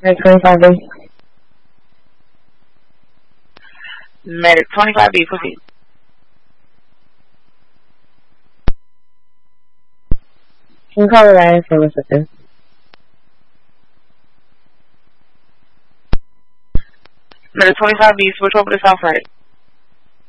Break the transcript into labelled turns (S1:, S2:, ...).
S1: Medic 25B.
S2: Medic 25B, proceed.
S1: Can you call the line for assistance?
S2: Medic 25B, switch over to South Right.